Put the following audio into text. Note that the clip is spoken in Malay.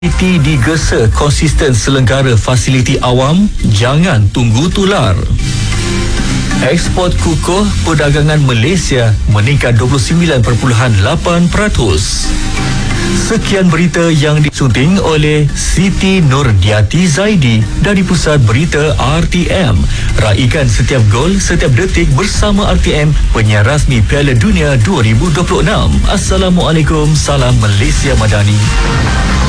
Siti digesa konsisten selenggara fasiliti awam, jangan tunggu tular. Ekspor kukuh perdagangan Malaysia meningkat 29.8%. Sekian berita yang disunting oleh Siti Nurdiati Zaidi dari Pusat Berita RTM. Raikan setiap gol, setiap detik bersama RTM, penyiar rasmi Piala Dunia 2026. Assalamualaikum, salam Malaysia Madani.